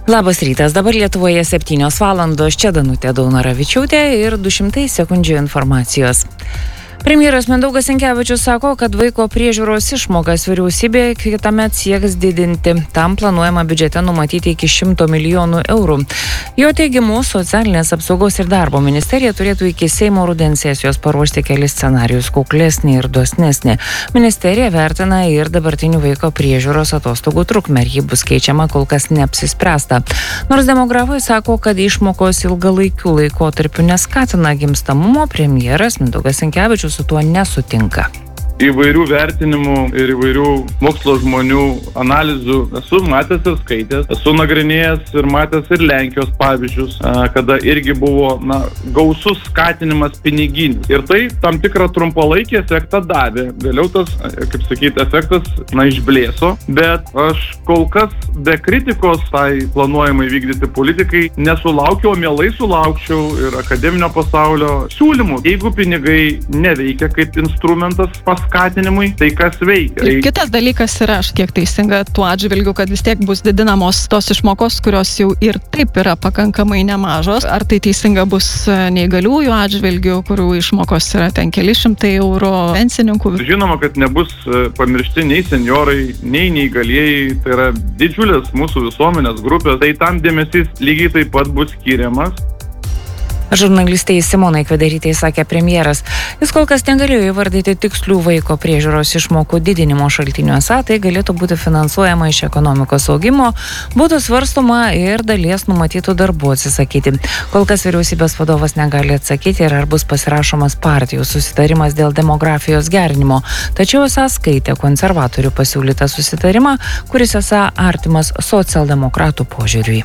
Labas rytas, dabar Lietuvoje 7 valandos, čia Danutė Daunoravičiūtė ir 200 sekundžių informacijos. Premjeras Mindaugas Sinkevičius sako, kad vaiko priežiūros išmokas vyriausybė kitąmet sieks didinti. Tam planuojama biudžete numatyti iki 100 milijonų eurų. Jo teigimu, socialinės apsaugos ir darbo ministerija turėtų iki Seimo rudens sesijos paruošti kelis scenarijus kuklesnį ir dosnesnį. Ministerija vertina ir dabartinių vaiko priežiūros atostogų trukmę, ir ji bus keičiama, kol kas neapsispręsta. Nors demografai sako, kad išmokos ilgalaikių laikotarpių neskatina gimstamumo, premjeras Mindaugas Sinkevičius su tuo nesutinka. Įvairių vertinimų ir įvairių mokslo žmonių analizų esu matęs ir skaitęs, esu nagrinėjęs ir matęs ir Lenkijos pavyzdžius, kada irgi buvo gausus skatinimas piniginis. Ir tai tam tikrą trumpalaikį efektą davė. Vėliau tas, efektas išblėso, bet aš kol kas be kritikos tai planuojamai vykdyti politikai nesulaukiau, mielai sulaukčiau ir akademinio pasaulio siūlymų. Jeigu pinigai neveikia kaip instrumentas skatinimui, tai kas veikia. Ir kitas dalykas yra, aš kiek teisinga tuo atžvilgiu, kad vis tiek bus didinamos tos išmokos, kurios jau ir taip yra pakankamai nemažos. Ar tai teisinga bus neįgaliųjų atžvilgių, kurių išmokos yra ten keli šimtai eurų, pensininkų? Žinoma, kad nebus pamiršti nei senjorai, nei neįgalieji. Tai yra didžiulės mūsų visuomenės grupės. Tai tam dėmesys lygiai taip pat bus skiriamas. Žurnalistei Simonai Kvedarytei sakė premjeras. Jis kol kas negalėjo įvardyti tikslių vaiko priežiūros išmokų didinimo šaltiniuose, tai galėtų būti finansuojama iš ekonomikos augimo, būtų svarstoma ir dalies numatytų darbų atsisakyti. Kol kas vyriausybės vadovas negali atsakyti, ar bus pasirašomas partijų susitarimas dėl demografijos gerinimo. Tačiau esą skaitė konservatorių pasiūlytą susitarimą, kuris esą artimas socialdemokratų požiūriui.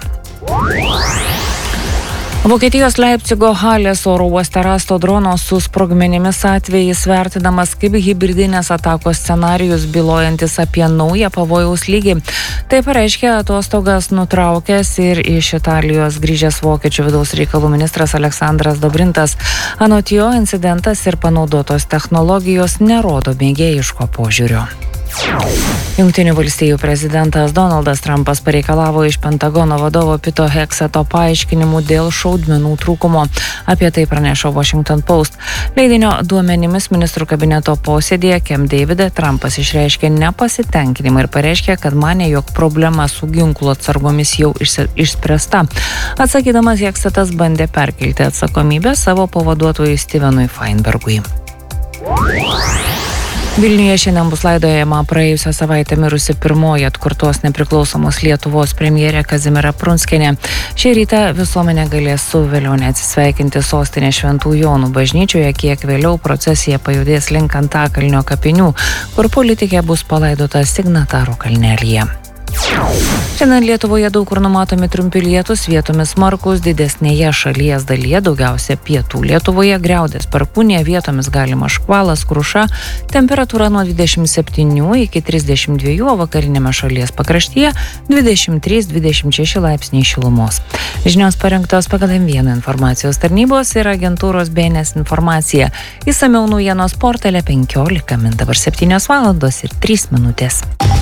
Vokietijos Leipcigo Halės oro uoste rasto drono su sprogmenimis atvejis vertinamas kaip hibridinės atakos scenarijus, bylojantis apie naują pavojaus lygį. Tai pareiškė atostogas nutraukęs ir iš Italijos grįžęs vokiečių vidaus reikalų ministras Aleksandras Dobrintas. Anot jo, incidentas ir panaudotos technologijos nerodo mėgėjiško požiūrio. Jungtinių valstijų prezidentas Donaldas Trumpas pareikalavo iš Pentagono vadovo Pito Hekseto paaiškinimų dėl šaudmenų trūkumo. Apie tai praneša Washington Post. Leidinio duomenimis ministrų kabineto posėdėje Camp Davide Trumpas išreiškė nepasitenkinimą ir pareiškė, kad manė, jog problema su ginklų atsargomis jau išspręsta. Atsakydamas, Heksetas bandė perkelti atsakomybę savo pavaduotojui Stevenui Feinbergui. Vilniuje šiandien bus laidojama praėjusią savaitę mirusi pirmoji atkurtos nepriklausomos Lietuvos premjerė Kazimiera Prunskienė. Šį rytą visuomenė galės su vėlione atsisveikinti sostinės Šventų Jonų bažnyčioje, kiek vėliau procesija pajudės link Antakalnio kapinių, kur politikė bus palaidota Signatarų kalnelyje. Šiandien Lietuvoje daug kur numatomi trumpi lietūs, vietomis smarkūs, didesnėje šalies dalyje, daugiausia pietų Lietuvoje, griaudės perkūnija, vietomis galima škvalas, kruša, temperatūra nuo 27 iki 32, o vakarinėme šalies pakraštyje 23-26 laipsniai šilumos. Žinios parengtos pagal M1 informacijos tarnybos ir agentūros BNS informacija. Išsamiau naujienos portale 15 min. Dabar 7 valandos ir 3 minutės.